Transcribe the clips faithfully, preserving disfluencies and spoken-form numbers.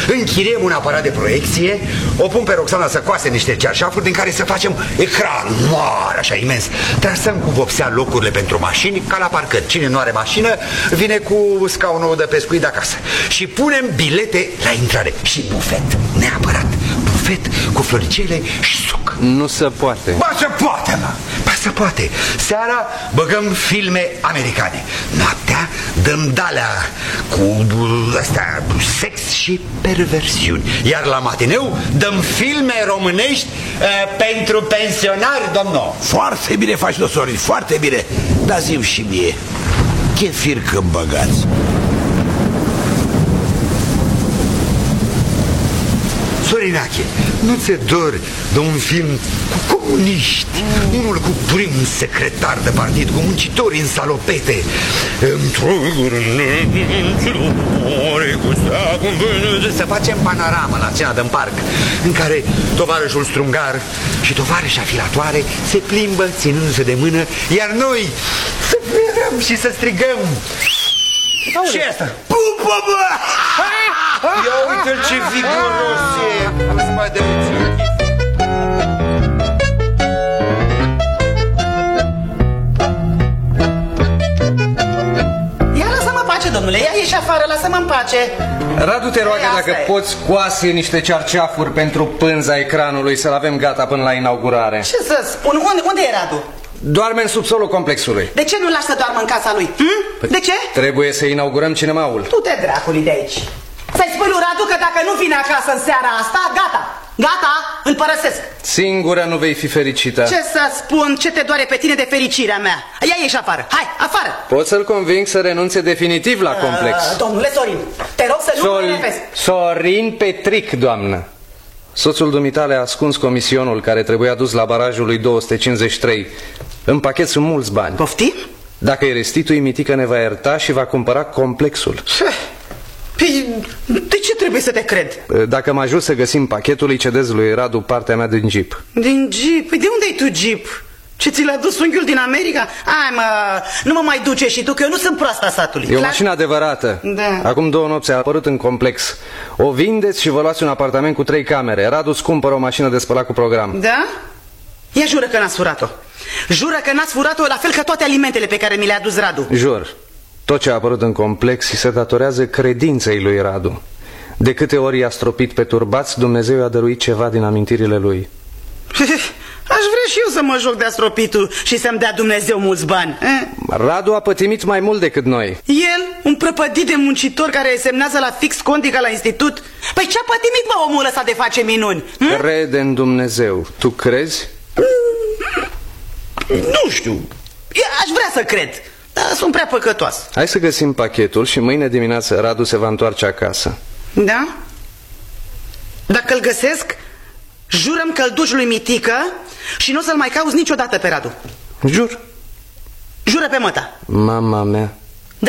închiriem un aparat de proiecție, o pun pe Roxana să coase niște cearșafuri din care să facem ecran mare, așa imens. Trasăm cu vopsea locurile pentru mașini, ca la parcări. Cine nu are mașină, vine cu scaunul de pescuit de acasă. Și punem bilete la intrare. Și bufet, neapărat. Bufet cu floricele și suc. Nu se poate. Ba se poate, mă. Ba se poate. Seara băgăm filme americane. Noaptea dăm dalea cu astea, sex și perversiuni. Iar la matineu dăm filme românești uh, pentru pensionari, domnul. Foarte bine faci, Sorin, foarte bine. Dar zi-mi și mie, chefir când băgați. Sorinache, nu ți-e dor de un film cu comuniști, mm. unul cu prim secretar de partid, cu muncitori în salopete, să facem panoramă la scena din parc, în care tovarășul strungar și tovarășa filatoare se plimbă ținându-se de mână, iar noi să fierăm și să strigăm. Ce e asta? Pupă, bă! Ia uite-l ce viguros e! Nu-ți mai de ia lasă-mă în pace, domnule, ia ieși afară, lasă-mă în pace. Radu, te roagă dacă e. poți coase niște cearceafuri pentru pânza ecranului, să-l avem gata până la inaugurare. Ce să spun? Unde, unde e Radu? Doarme în subsolul complexului. De ce nu lași să doarmă în casa lui? Hm? Păi de ce? Trebuie să inaugurăm cinemaul. Tu te dracului de aici. Să-i spui lui Radu că dacă nu vine acasă în seara asta, gata, gata, îl părăsesc. Singură nu vei fi fericită. Ce să spun, ce te doare pe tine de fericirea mea? Ia ieși afară, hai, afară. Pot să-l conving să renunțe definitiv la complex. uh, Domnule Sorin, te rog să Sol... nu mă repezi. Sorin Petric, doamnă. Soțul dumitale a ascuns comisionul care trebuia dus la barajul lui două sute cincizeci și trei. În pachet sunt mulți bani. Poftim? Dacă îi restitui, mitică ne va ierta și va cumpăra complexul. Păi, de ce trebuie să te cred? Dacă mă ajut să găsim pachetul, îi cedez lui Radu partea mea din Jeep. Din Jeep? Păi de unde ai tu Jeep? Ce ți l-a dus unchiul din America? Hai mă, nu mă mai duce și tu, că eu nu sunt proasta satului. E o mașină adevărată. Da. Acum două nopți a apărut în complex. O vindeți și vă luați un apartament cu trei camere. Radu îți cumpără o mașină de spălat cu program. Da? Ia jură că n-ați furat-o. Jură că n-ați furat-o, la fel ca toate alimentele pe care mi le-a adus Radu. Jur. Tot ce a apărut în complex se datorează credinței lui Radu. De câte ori i-a stropit pe turbați, Dumnezeu i-a dăruit ceva din amintirile lui. Aș vrea și eu să mă joc de astropitul și să-mi dea Dumnezeu mulți bani. eh? Radu a pătimit mai mult decât noi. El, un prăpădit de muncitor care semnează la fix condica la institut. Păi ce-a pătimit, mă, omul ăsta de face minuni? hm? Crede în Dumnezeu. Tu crezi? Nu știu. Eu aș vrea să cred, dar sunt prea păcătoas. Hai să găsim pachetul și mâine dimineață Radu se va întoarce acasă. Da? Dacă îl găsesc, jurăm că îl duci lui Mitică și nu o să-l mai cauzi niciodată pe Radu. Jur. Jură pe măta. Mama mea. Da.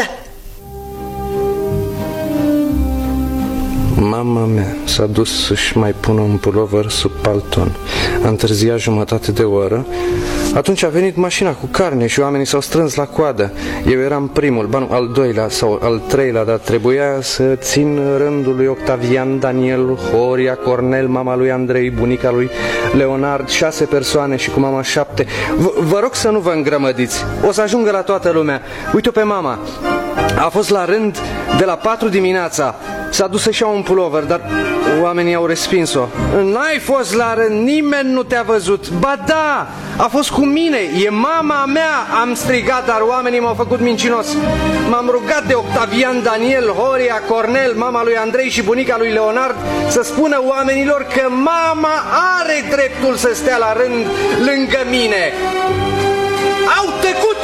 Mama mea s-a dus să-și mai pună un pulover sub palton. A întârziat jumătate de oră. Atunci a venit mașina cu carne și oamenii s-au strâns la coadă. Eu eram primul, ba nu, al doilea sau al treilea, dar trebuia să țin rândul lui Octavian, Daniel, Horia, Cornel, mama lui Andrei, bunica lui Leonard, șase persoane și cu mama șapte. V Vă rog să nu vă îngrămădiți, o să ajungă la toată lumea. Uite-o pe mama. A fost la rând de la patru dimineața. S-a dus să-și ia un pulover, dar oamenii au respins-o. N-ai fost la rând, nimeni nu te-a văzut. Ba da, a fost cu mine, e mama mea, am strigat, dar oamenii m-au făcut mincinos. M-am rugat de Octavian, Daniel, Horia, Cornel, mama lui Andrei și bunica lui Leonard să spună oamenilor că mama are dreptul să stea la rând lângă mine. Au tăcut!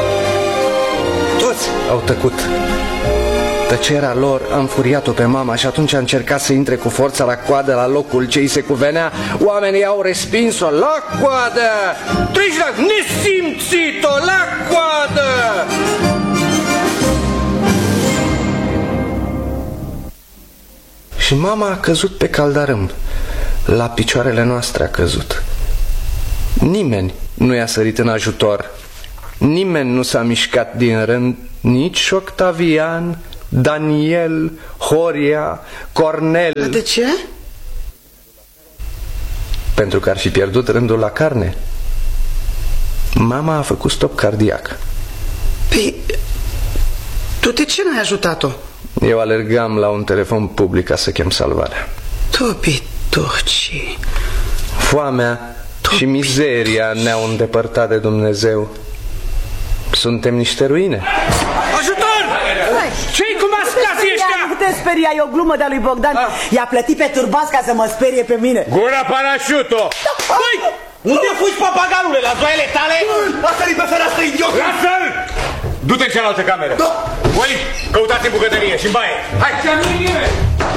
Toți au tăcut. Tăcerea lor a înfuriat-o pe mama și atunci a încercat să intre cu forța la coadă la locul ce îi se cuvenea. Oamenii au respins-o la coadă. Treci la nesimțit-o la coadă. Și mama a căzut pe caldarâm. La picioarele noastre a căzut. Nimeni nu i-a sărit în ajutor. Nimeni nu s-a mișcat din rând, nici Octavian, Daniel, Horia, Cornel. De ce? Pentru că ar fi pierdut rândul la carne. Mama a făcut stop cardiac. Păi, tu de ce n-ai ajutat-o? Eu alergam la un telefon public ca să chem salvarea. Topitoci. Foamea și mizeria ne-au îndepărtat de Dumnezeu. Suntem niște ruine. Ajutor! Ce-i cu mascații ăștia? Nu te speria, e o glumă de-a lui Bogdan. I-a plătit pe turbați ca să mă sperie pe mine. Gura parașuto! Băi! Unde fugi, papagalule? La zoaiele tale? Lasă-l pe fereastră, idiot! Lasă-l! Du-te în cealaltă cameră. Voi, căutați în bucătărie și în baie. Hai!